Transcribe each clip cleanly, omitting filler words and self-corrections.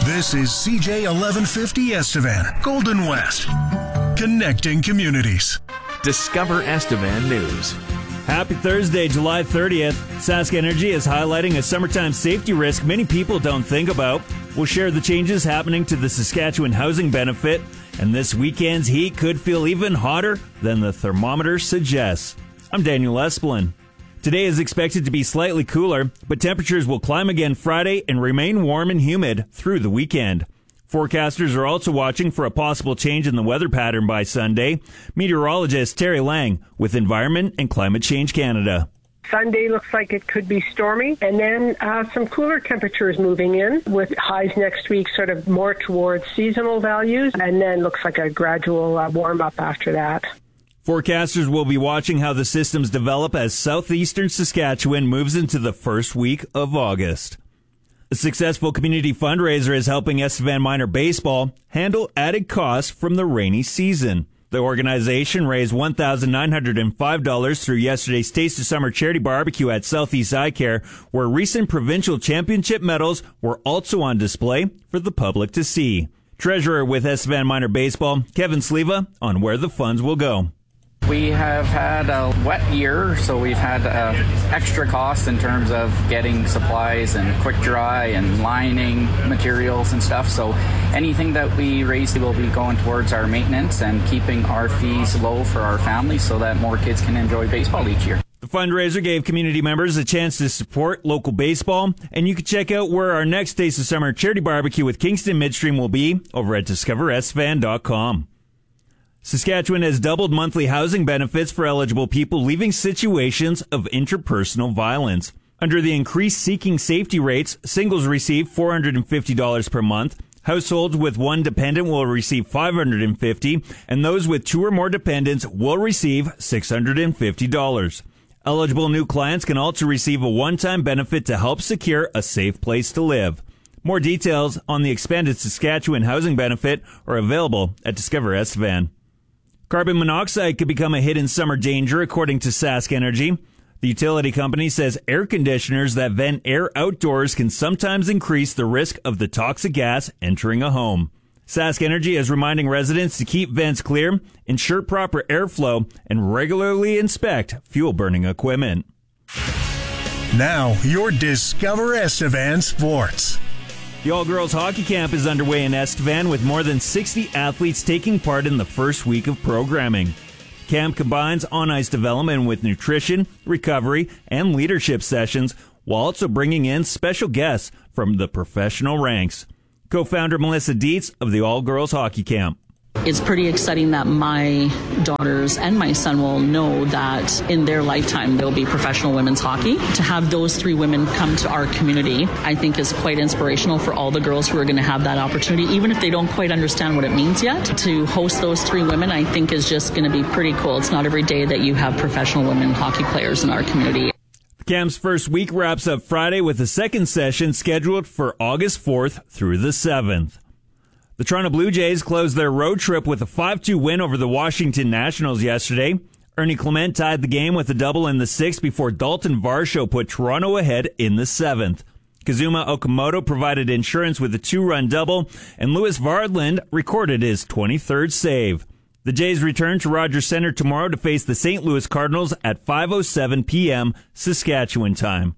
This is CJ 1150 Estevan, Golden West. Connecting communities. Discover Estevan News. Happy Thursday, July 30th. Sask Energy is highlighting a summertime safety risk many people don't think about. We'll share the changes happening to the Saskatchewan housing benefit, and this weekend's heat could feel even hotter than the thermometer suggests. I'm Daniel Esplin. Today is expected to be slightly cooler, but temperatures will climb again Friday and remain warm and humid through the weekend. Forecasters are also watching for a possible change in the weather pattern by Sunday. Meteorologist Terry Lang with Environment and Climate Change Canada. Sunday looks like it could be stormy, and then some cooler temperatures moving in with highs next week sort of more towards seasonal values, and then looks like a gradual warm-up after that. Forecasters will be watching how the systems develop as southeastern Saskatchewan moves into the first week of August. A successful community fundraiser is helping Estevan Minor Baseball handle added costs from the rainy season. The organization raised $1,905 through yesterday's Taste of Summer charity barbecue at Southeast Eye Care, where recent provincial championship medals were also on display for the public to see. Treasurer with Estevan Minor Baseball, Kevin Sleva, on where the funds will go. We have had a wet year, so we've had extra costs in terms of getting supplies and quick dry and lining materials and stuff. So anything that we raise will be going towards our maintenance and keeping our fees low for our families so that more kids can enjoy baseball each year. The fundraiser gave community members a chance to support local baseball, and you can check out where our next Taste of Summer charity barbecue with Kingston Midstream will be over at discoverestevan.com. Saskatchewan has doubled monthly housing benefits for eligible people leaving situations of interpersonal violence. Under the increased seeking safety rates, singles receive $450 per month, households with one dependent will receive $550, and those with two or more dependents will receive $650. Eligible new clients can also receive a one-time benefit to help secure a safe place to live. More details on the expanded Saskatchewan housing benefit are available at Discover Estevan. Carbon monoxide could become a hidden summer danger, according to Sask Energy. The utility company says air conditioners that vent air outdoors can sometimes increase the risk of the toxic gas entering a home. Sask Energy is reminding residents to keep vents clear, ensure proper airflow, and regularly inspect fuel-burning equipment. Now, your Discover Estevan Sports. The all-girls hockey camp is underway in Estevan with more than 60 athletes taking part in the first week of programming. Camp combines on-ice development with nutrition, recovery, and leadership sessions, while also bringing in special guests from the professional ranks. Co-founder Melissa Dietz of the all-girls hockey camp. It's pretty exciting that my daughters and my son will know that in their lifetime there will be professional women's hockey. To have those three women come to our community, I think is quite inspirational for all the girls who are going to have that opportunity, even if they don't quite understand what it means yet. To host those three women, I think, is just going to be pretty cool. It's not every day that you have professional women hockey players in our community. The camp's first week wraps up Friday with a second session scheduled for August 4th through the 7th. The Toronto Blue Jays closed their road trip with a 5-2 win over the Washington Nationals yesterday. Ernie Clement tied the game with a double in the 6th before Dalton Varsho put Toronto ahead in the 7th. Kazuma Okamoto provided insurance with a 2-run double, and Louis Varland recorded his 23rd save. The Jays return to Rogers Centre tomorrow to face the St. Louis Cardinals at 5:07 p.m. Saskatchewan time.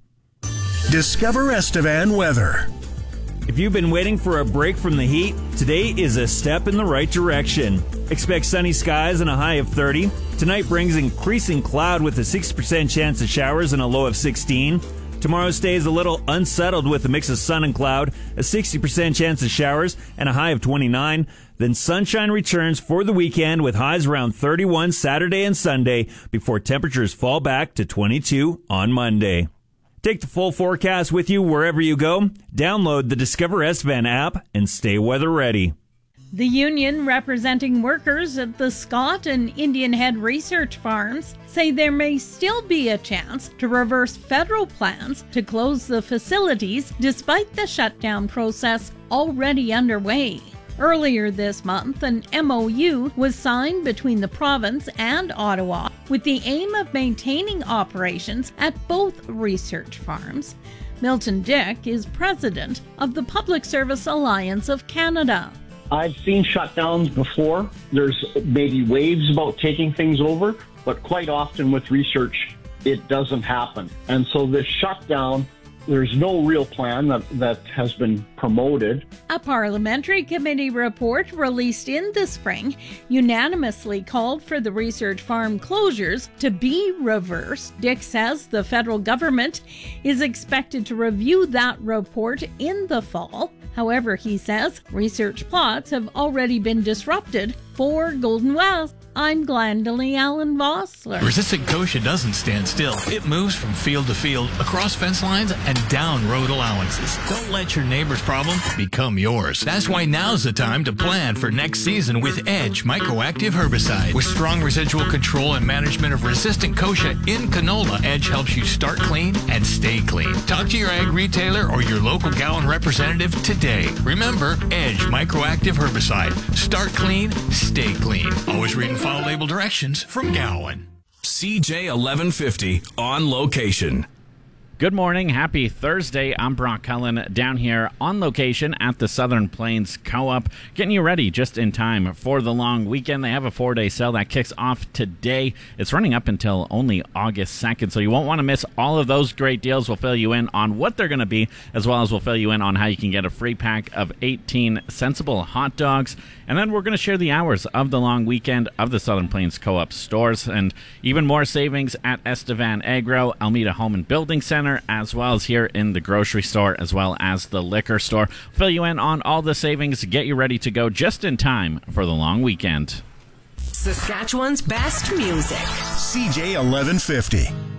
Discover Estevan weather. If you've been waiting for a break from the heat, today is a step in the right direction. Expect sunny skies and a high of 30. Tonight brings increasing cloud with a 60% chance of showers and a low of 16. Tomorrow stays a little unsettled with a mix of sun and cloud, a 60% chance of showers, and a high of 29. Then sunshine returns for the weekend with highs around 31 Saturday and Sunday before temperatures fall back to 22 on Monday. Take the full forecast with you wherever you go. Download the Discover Estevan app and stay weather ready. The union representing workers at the Scott and Indian Head research farms say there may still be a chance to reverse federal plans to close the facilities despite the shutdown process already underway. Earlier this month, an MOU was signed between the province and Ottawa with the aim of maintaining operations at both research farms. Milton Dick is president of the Public Service Alliance of Canada. I've seen shutdowns before. There's maybe waves about taking things over, but quite often with research, it doesn't happen. And so this shutdown, there's no real plan that has been promoted. A parliamentary committee report released in the spring unanimously called for the research farm closures to be reversed. Dick says the federal government is expected to review that report in the fall. However, he says research plots have already been disrupted for Golden West. I'm Glendalee Allen Vossler. Resistant kochia doesn't stand still. It moves from field to field, across fence lines, and down road allowances. Don't let your neighbor's problem become yours. That's why now's the time to plan for next season with Edge Microactive Herbicide. With strong residual control and management of resistant kochia in canola, Edge helps you start clean and stay clean. Talk to your ag retailer or your local Gowan representative today. Remember, Edge Microactive Herbicide. Start clean, stay clean. Always read and follow label directions from Gowan. CJ 1150 on location. Good morning. Happy Thursday. I'm Brock Cullen down here on location at the Southern Plains Co-op, getting you ready just in time for the long weekend. They have a 4-day sale that kicks off today. It's running up until only August 2nd, so you won't want to miss all of those great deals. We'll fill you in on what they're going to be, as well as we'll fill you in on how you can get a free pack of 18 Sensible hot dogs. And then we're going to share the hours of the long weekend of the Southern Plains Co-op stores, and even more savings at Estevan Agro, Almeida Home and Building Center, as well as here in the grocery store, as well as the liquor store. Fill you in on all the savings, get you ready to go just in time for the long weekend. Saskatchewan's best music. CJ 1150.